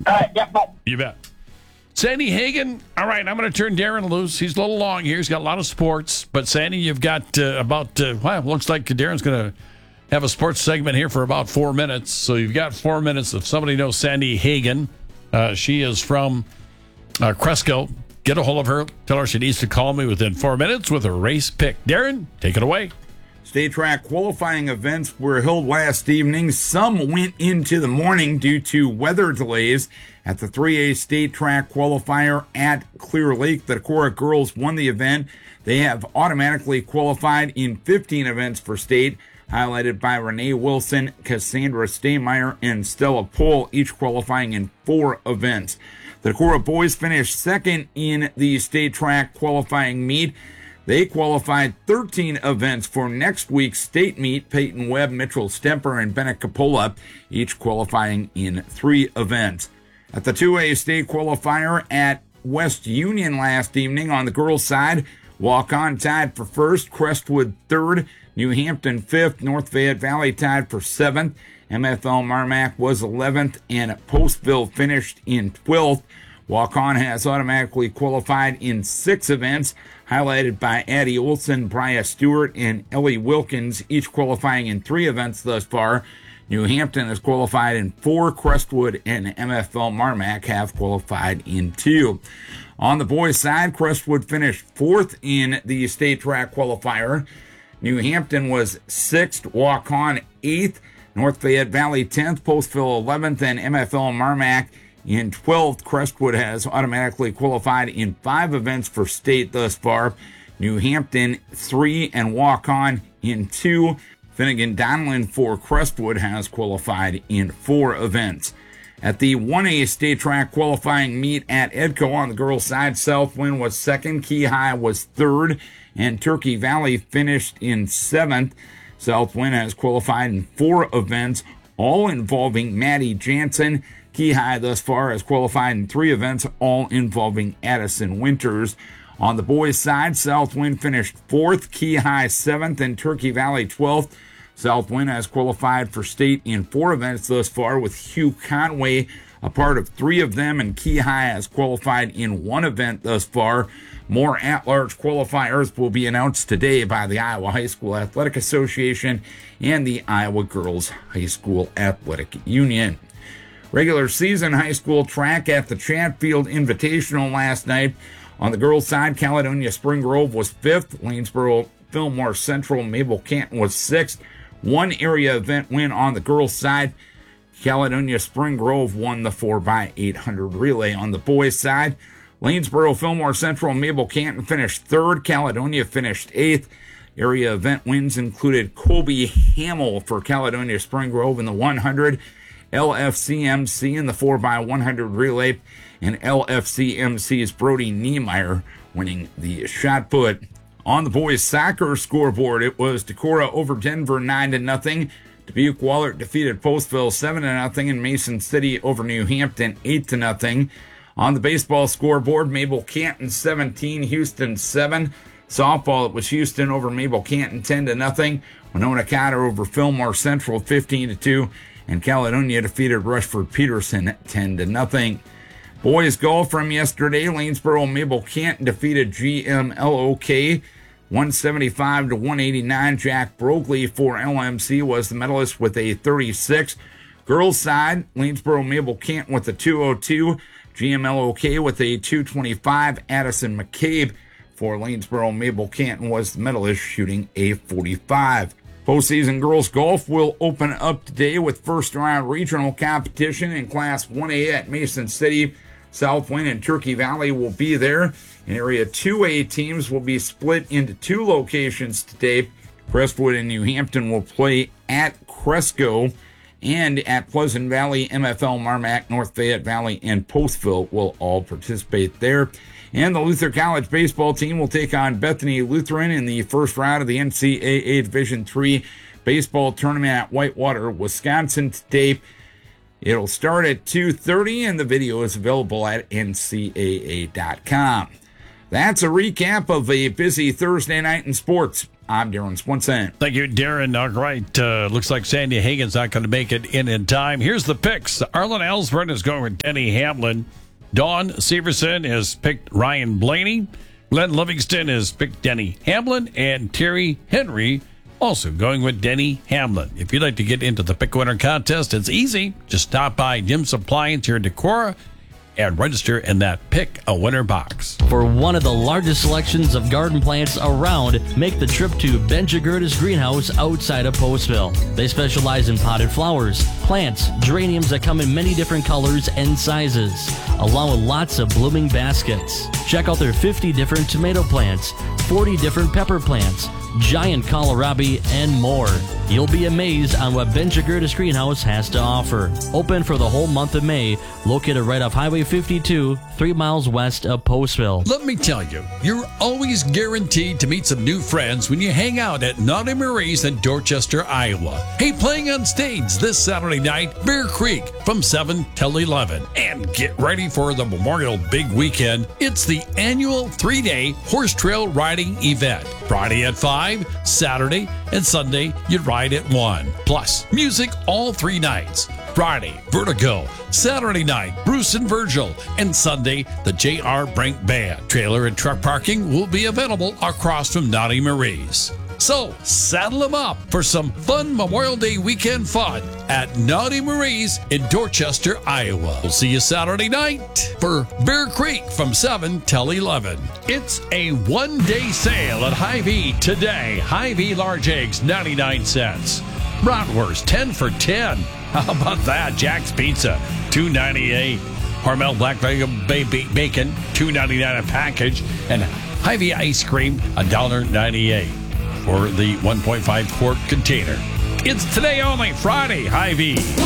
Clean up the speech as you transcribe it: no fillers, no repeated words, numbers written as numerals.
Yeah, bye. You bet. Sandy Hagen. All right, I'm going to turn Darren loose. He's a little long here. He's got a lot of sports. But, Sandy, you've got looks like Darren's going to have a sports segment here for about 4 minutes. So you've got 4 minutes. If somebody knows Sandy Hagen, she is from Cresco. Get a hold of her. Tell her she needs to call me within 4 minutes with a race pick. Darren, take it away. State track qualifying events were held last evening. Some went into the morning due to weather delays. At the 3A state track qualifier at Clear Lake, the Decorah girls won the event. They have automatically qualified in 15 events for state, highlighted by Renee Wilson, Cassandra Staymeyer, and Stella Pohl, each qualifying in 4 events. The Decorah boys finished second in the state track qualifying meet. They qualified 13 events for next week's state meet. Peyton Webb, Mitchell Stemper, and Bennett Capola, each qualifying in 3 events. At the 2A state qualifier at West Union last evening on the girls' side, Walk-On tied for first, Crestwood third, New Hampton fifth, North Fayette Valley tied for 7th, MFL Marmac was 11th, and Postville finished in 12th. Walk-On has automatically qualified in 6 events, highlighted by Addie Olson, Bria Stewart, and Ellie Wilkins, each qualifying in 3 events thus far. New Hampton has qualified in 4. Crestwood and MFL Marmac have qualified in 2. On the boys' side, Crestwood finished 4th in the state track qualifier. New Hampton was 6th, Walk-On 8th, North Fayette Valley 10th, Postville 11th, and MFL Marmac in 12th. Crestwood has automatically qualified in 5 events for state thus far. New Hampton 3 and Walk-On in 2. Finnegan Donlin for Crestwood has qualified in 4 events. At the 1A state track qualifying meet at Edco on the girls' side, Southwind was 2nd, Key High was 3rd, and Turkey Valley finished in 7th. Southwind has qualified in 4 events, all involving Maddie Jansen. Key High thus far has qualified in 3 events, all involving Addison Winters. On the boys' side, Southwind finished 4th, Key High 7th, and Turkey Valley 12th. Southwind has qualified for state in 4 events thus far, with Hugh Conway a part of 3 of them, and Key High has qualified in 1 event thus far. More at-large qualifiers will be announced today by the Iowa High School Athletic Association and the Iowa Girls High School Athletic Union. Regular season high school track at the Chatfield Invitational last night. On the girls' side, Caledonia Spring Grove was 5th. Lanesboro Fillmore Central Mabel Canton was 6th. 1 area event win on the girls' side. Caledonia Spring Grove won the 4x800 relay. On the boys' side, Lanesboro Fillmore Central Mabel Canton finished 3rd. Caledonia finished 8th. Area event wins included Colby Hamill for Caledonia Spring Grove in the 100. LFCMC in the 4x100 relay, and LFCMC's Brody Niemeyer winning the shot put. On the boys' soccer scoreboard, it was Decorah over Denver 9-0. Dubuque Wahlert defeated Postville 7-0, and Mason City over New Hampton 8-0. On the baseball scoreboard, Mabel Canton 17, Houston 7. Softball, it was Houston over Mabel Canton 10-0. Winona Cotter over Fillmore Central 15-2. And Caledonia defeated Rushford Peterson 10-0. Boys golf from yesterday, Lanesboro Mabel Canton defeated GMLOK 175-189. Jack Brogley for LMC was the medalist with a 36. Girls side, Lanesboro Mabel Canton with a 202. GMLOK with a 225. Addison McCabe for Lanesboro Mabel Canton was the medalist, shooting a 45. Postseason girls golf will open up today with first-round regional competition in Class 1A at Mason City. Southwind and Turkey Valley will be there. In Area 2A teams will be split into 2 locations today. Crestwood and New Hampton will play at Cresco, and at Pleasant Valley, MFL Marmac, North Fayette Valley, and Postville will all participate there. And the Luther College baseball team will take on Bethany Lutheran in the first round of the NCAA Division III baseball tournament at Whitewater, Wisconsin today. It'll start at 2:30, and the video is available at ncaa.com. That's a recap of a busy Thursday night in sports. I'm Darren Swenson. Thank you, Darren. All right. Looks like Sandy Hagan's not going to make it in time. Here's the picks. Arlen Ellsworth is going with Denny Hamlin. Dawn Severson has picked Ryan Blaney. Glenn Livingston has picked Denny Hamlin. And Terry Henry also going with Denny Hamlin. If you'd like to get into the Pick Winner contest, it's easy. Just stop by Jim's Appliance here in Decorah and register in that Pick a Winner box. For one of the largest selections of garden plants around, make the trip to Ben Jagurda's greenhouse outside of Postville. They specialize in potted flowers, plants, geraniums that come in many different colors and sizes, along with lots of blooming baskets. Check out their 50 different tomato plants, 40 different pepper plants, giant kohlrabi, and more. You'll be amazed on what Ben Jagurda's greenhouse has to offer. Open for the whole month of May, located right off Highway 52, 3 miles west of Postville. Let me tell you, you're always guaranteed to meet some new friends when you hang out at Naughty Marie's in Dorchester, Iowa. Hey, playing on stage this Saturday night, Bear Creek from 7 till 11. And get ready for the Memorial Big Weekend. It's the annual 3-day horse trail riding event. Friday at 5, Saturday and Sunday you ride at 1. Plus, music all 3 nights. Friday, Vertigo. Saturday night, Bruce and Virgil. And Sunday, the J.R. Brink Band. Trailer and truck parking will be available across from Naughty Marie's. So, saddle them up for some fun Memorial Day weekend fun at Naughty Marie's in Dorchester, Iowa. We'll see you Saturday night for Bear Creek from 7 till 11. It's a one-day sale at Hy-Vee today. Hy-Vee large eggs, 99 cents. Bratwurst, 10 for 10. How about that? Jack's Pizza, $2.98. Hormel Black Bacon, $2.99 a package. And Hy-Vee ice cream, $1.98 for the 1.5 quart container. It's today only, Friday, Hy-Vee.